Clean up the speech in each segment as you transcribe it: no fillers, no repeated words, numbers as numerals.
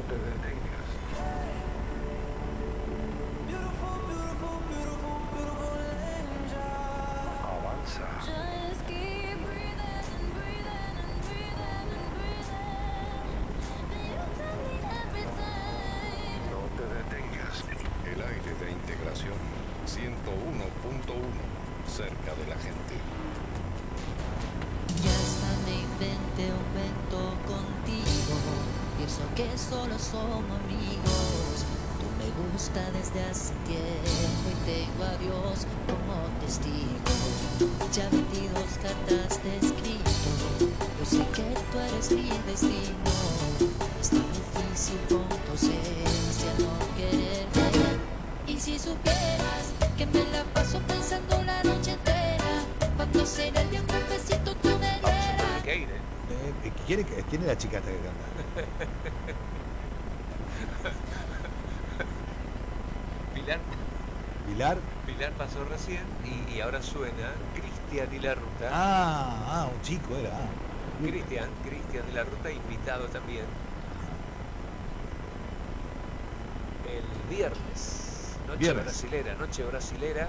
te detengas. Avanza. No te detengas. El aire de integración 101.1, cerca de la gente. Ya hasta me inventé un cuento contigo. Pienso que solo somos amigos. Tú me gusta desde hace tiempo y tengo a Dios como testigo. Ya 22 cartas te he escrito. Yo sé que tú eres mi destino. Es tan difícil conocernos y a no quererte. Y si supieras que me la paso pensando la noche entera, cuando será el día un cafecito tú me dieras. ¿Qué aire? ¿Quién es la chica esta que canta? Pilar ¿Pilar? pasó recién y ahora suena Cristian y la Ruta. Un chico era. Cristian y la Ruta, invitado también. El viernes, noche brasilera.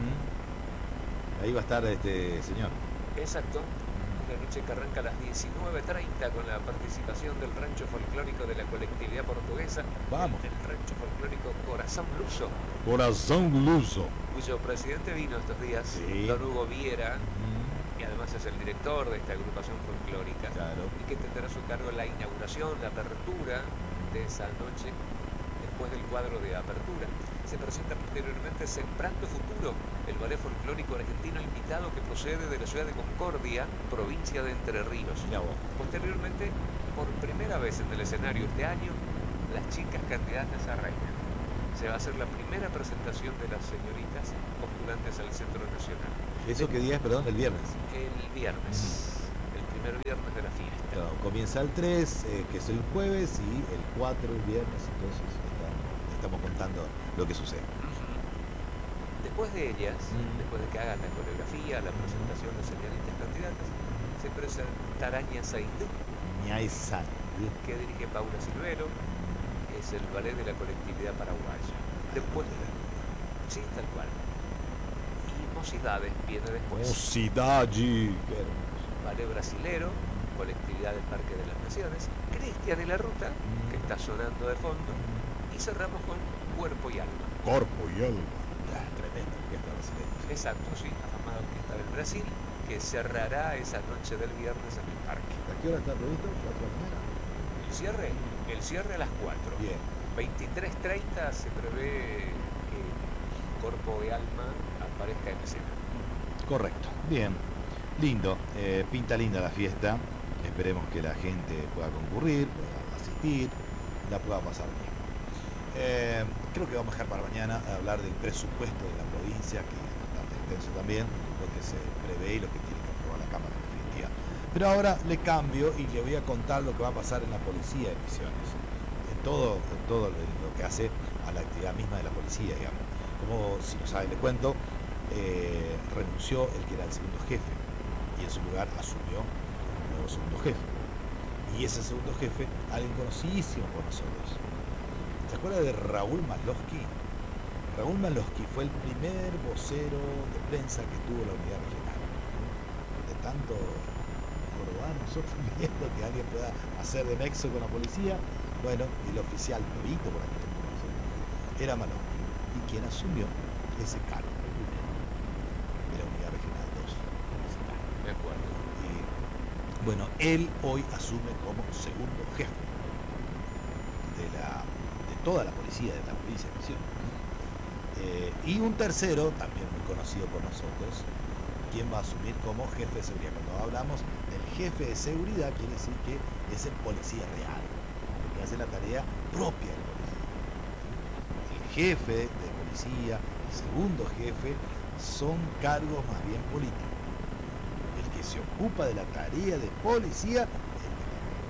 Ahí va a estar este señor. Exacto. Una noche que arranca a las 19:30 con la participación del rancho folclórico de la colectividad portuguesa. Vamos. El rancho folclórico Corazón Luso, Corazón Luso. cuyo presidente vino estos días, Sí. don Hugo Viera, y además es el director de esta agrupación folclórica. Claro. Y que tendrá a su cargo la inauguración, la apertura de esa noche. Después del cuadro de apertura se presenta posteriormente Sembrando Futuro, el ballet folclórico argentino invitado que procede de la ciudad de Concordia, provincia de Entre Ríos. Mirá vos. Posteriormente, por primera vez en el escenario este año, las chicas candidatas a reina. Se va a hacer la primera presentación de las señoritas postulantes al Centro Nacional. ¿Eso qué día es, perdón? El viernes. El viernes, el primer viernes de la fiesta. Claro, comienza el 3, que es el jueves, y el 4 el viernes, entonces estamos contando lo que sucede. Después de ellas, después de que hagan la coreografía, la presentación de señoritas candidatas, se presentará Ñasaindú, que dirige Paula Silvero, es el ballet de la colectividad paraguaya. Después, sí, tal cual. Y Mocidades viene después. Mocidade. Ballet brasilero, colectividad del Parque de las Naciones, Cristian y la Ruta, que está sonando de fondo, y cerramos con Cuerpo y Alma. Corpo y alma. Tremendo, orquesta brasileña. Exacto, sí, afamada orquesta del Brasil, que cerrará esa noche del viernes en el parque. ¿A qué hora está previsto? ¿4 de la mañana? El cierre a las 4. Bien. 23:30 se prevé que Cuerpo y Alma aparezca en escena. Correcto. Bien. Lindo. Pinta linda la fiesta. Esperemos que la gente pueda concurrir, pueda asistir, la pueda pasar bien. Creo que vamos a dejar para mañana a hablar del presupuesto de la provincia, que es bastante extenso también, lo que se prevé y lo que tiene que aprobar la Cámara en definitiva. Pero ahora le cambio y le voy a contar lo que va a pasar en la policía de Misiones, en todo lo que hace a la actividad misma de la policía, digamos. Como si no saben, le cuento, renunció el que era el segundo jefe y en su lugar asumió un nuevo segundo jefe. Y ese segundo jefe, alguien conocidísimo por nosotros. ¿Se acuerda de Raúl Malosky? Raúl Malosky fue el primer vocero de prensa que tuvo la unidad regional. De tanto jorobar nosotros viendo que alguien pueda hacer de nexo con la policía, bueno, el oficial novito por aquel entonces era Malosky. Y quien asumió ese cargo de la unidad regional 2. De acuerdo. Y bueno, él hoy asume como segundo jefe de toda la policía de la provincia de Misiones. Y un tercero, también muy conocido por nosotros, quien va a asumir como jefe de seguridad. Cuando hablamos del jefe de seguridad, quiere decir que es el policía real, el que hace la tarea propia del policía. El jefe de policía, el segundo jefe, son cargos más bien políticos. El que se ocupa de la tarea de policía es el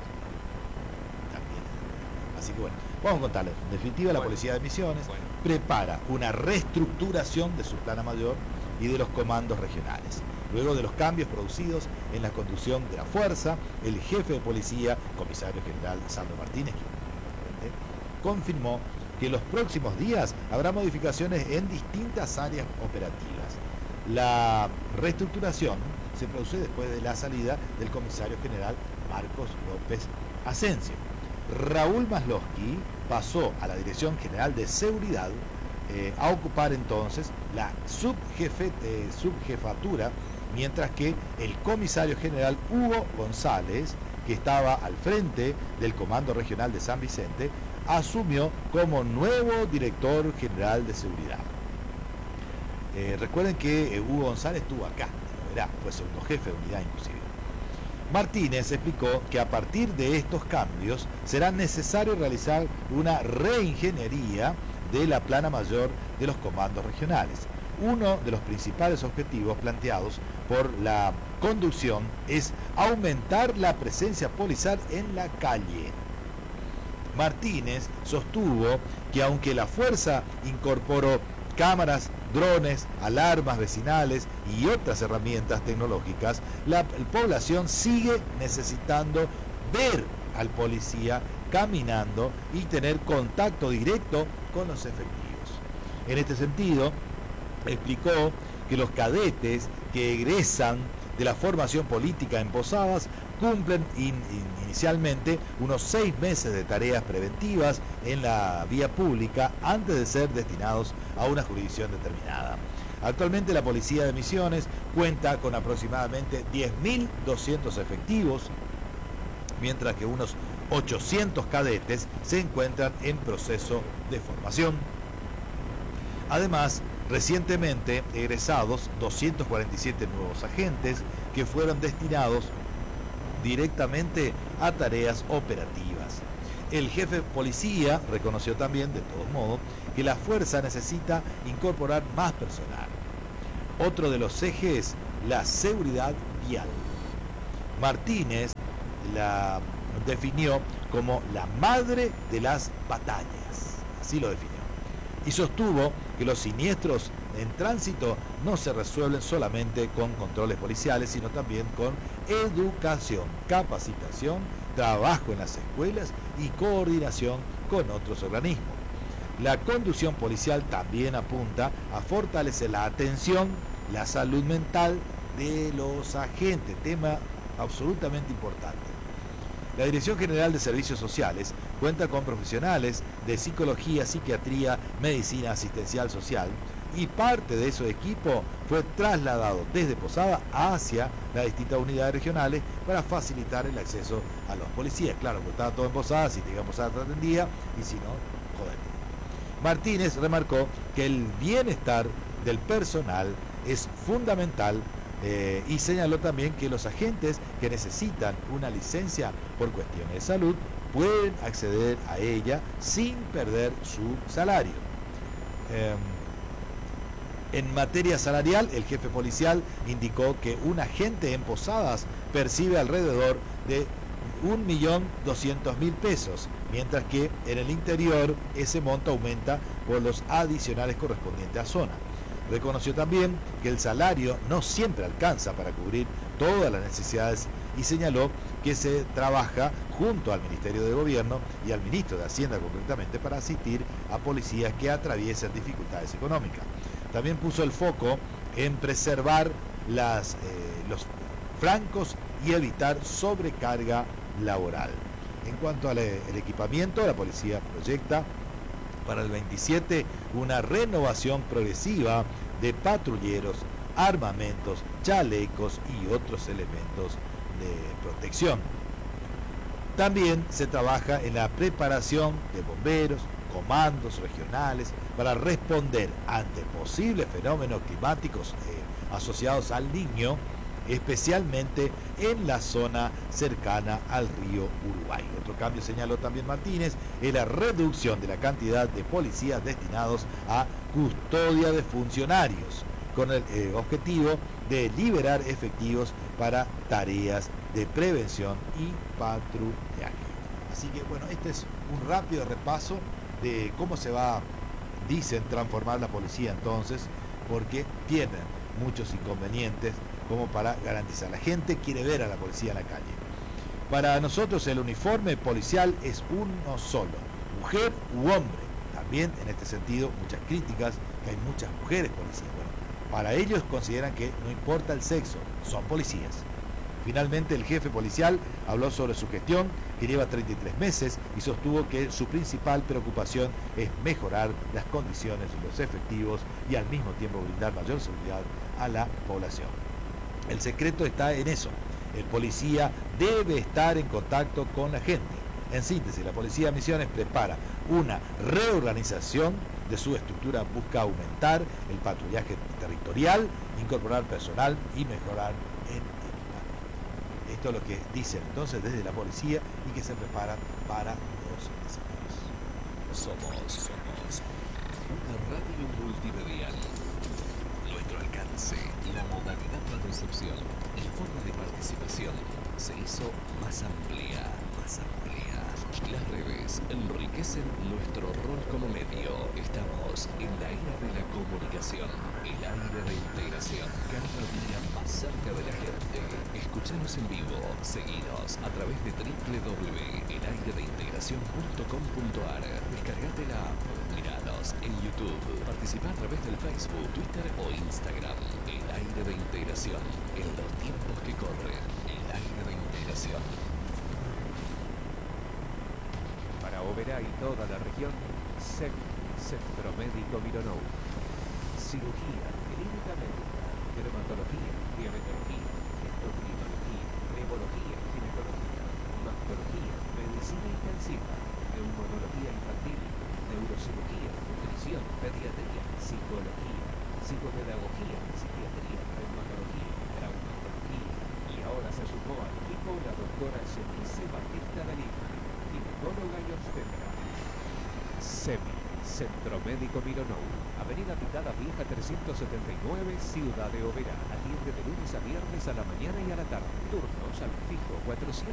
que también. Así que bueno, vamos a contarles. En definitiva, la Policía de Misiones prepara una reestructuración de su plana mayor y de los comandos regionales. Luego de los cambios producidos en la conducción de la fuerza, el jefe de policía, comisario general Sandro Martínez, quien confirmó que en los próximos días habrá modificaciones en distintas áreas operativas. La reestructuración se produce después de la salida del comisario general Marcos López Asensio. Raúl Maslovsky pasó a la Dirección General de Seguridad a ocupar entonces la subjefatura, mientras que el comisario general Hugo González, que estaba al frente del Comando Regional de San Vicente, asumió como nuevo director general de seguridad. Recuerden que Hugo González estuvo acá, fue segundo jefe de unidad inclusive. Martínez explicó que a partir de estos cambios será necesario realizar una reingeniería de la plana mayor de los comandos regionales. Uno de los principales objetivos planteados por la conducción es aumentar la presencia policial en la calle. Martínez sostuvo que aunque la fuerza incorporó cámaras, drones, alarmas vecinales y otras herramientas tecnológicas, la población sigue necesitando ver al policía caminando y tener contacto directo con los efectivos. En este sentido, explicó que los cadetes que egresan de la formación política en Posadas cumplen inicialmente unos 6 meses de tareas preventivas en la vía pública antes de ser destinados a una jurisdicción determinada. Actualmente la Policía de Misiones cuenta con aproximadamente 10.200 efectivos, mientras que unos 800 cadetes se encuentran en proceso de formación. Además, recientemente egresados 247 nuevos agentes que fueron destinados directamente a tareas operativas. El jefe de policía reconoció también, de todos modos, que la fuerza necesita incorporar más personal. Otro de los ejes, la seguridad vial. Martínez la definió como la madre de las batallas, así lo definió, y sostuvo que los siniestros en tránsito no se resuelven solamente con controles policiales, sino también con educación, capacitación, trabajo en las escuelas y coordinación con otros organismos. La conducción policial también apunta a fortalecer la atención, la salud mental de los agentes, tema absolutamente importante. La Dirección General de Servicios Sociales cuenta con profesionales de psicología, psiquiatría, medicina asistencial social, y parte de ese equipo fue trasladado desde Posada hacia las distintas unidades regionales para facilitar el acceso a los policías. Claro, porque estaba todo en Posada, si te iba a Posada te atendía, y si no, joder. Martínez remarcó que el bienestar del personal es fundamental y señaló también que los agentes que necesitan una licencia por cuestiones de salud pueden acceder a ella sin perder su salario. En materia salarial, el jefe policial indicó que un agente en Posadas percibe alrededor de 1.200.000 pesos, mientras que en el interior ese monto aumenta por los adicionales correspondientes a zona. Reconoció también que el salario no siempre alcanza para cubrir todas las necesidades y señaló que se trabaja junto al Ministerio de Gobierno y al Ministro de Hacienda concretamente para asistir a policías que atraviesen dificultades económicas. También puso el foco en preservar los francos y evitar sobrecarga laboral. En cuanto al equipamiento, la policía proyecta para el 27 una renovación progresiva de patrulleros, armamentos, chalecos y otros elementos de protección. También se trabaja en la preparación de bomberos, comandos regionales para responder ante posibles fenómenos climáticos asociados al Niño, especialmente en la zona cercana al río Uruguay. Otro cambio, señaló también Martínez, es la reducción de la cantidad de policías destinados a custodia de funcionarios, con el objetivo de liberar efectivos para tareas de prevención y patrullaje. Así que bueno, este es un rápido repaso de cómo se va, dicen, transformar la policía entonces, porque tienen muchos inconvenientes como para garantizar. La gente quiere ver a la policía en la calle. Para nosotros el uniforme policial es uno solo, mujer u hombre. También en este sentido muchas críticas que hay muchas mujeres policías. Bueno, para ellos consideran que no importa el sexo, son policías. Finalmente el jefe policial habló sobre su gestión, que lleva 33 meses, y sostuvo que su principal preocupación es mejorar las condiciones de los efectivos y al mismo tiempo brindar mayor seguridad a la población. El secreto está en eso. El policía debe estar en contacto con la gente. En síntesis, la Policía de Misiones prepara una reorganización de su estructura, busca aumentar el patrullaje territorial, incorporar personal y mejorar en equipamiento. Esto es lo que dicen entonces desde la policía y que se preparan para los desafíos. Somos una radio multimedial. Nuestro alcance, la modalidad de recepción y forma de participación se hizo más amplia. Las redes enriquecen nuestro rol como medio. Estamos en la era de la comunicación, el aire de integración, cada día más cerca de la gente. Escuchanos en vivo, seguinos a través de www.elaire-de-integracion.com.ar. Descargate la app, miranos en YouTube, participa a través del Facebook, Twitter o Instagram. El aire de integración, en los tiempos que corren, el aire de integración. Oberá y toda la región, CEMI, Centro Médico Mironov. Cirugía, clínica médica, dermatología, diabetología, endocrinología, neumología, ginecología, mastología, medicina intensiva, neumonología infantil, neurocirugía, nutrición, pediatría, psicología, psicopedagogía, psiquiatría, reumatología, traumatología. Y ahora se sumó al equipo la doctora Janice Batista Dalima, ginecóloga y obstetra. CEMI, Centro Médico Mironov, Avenida Picada Vieja 379, Ciudad de Oberá. Atiende de lunes a viernes a la mañana y a la tarde. Turnos al fijo 400.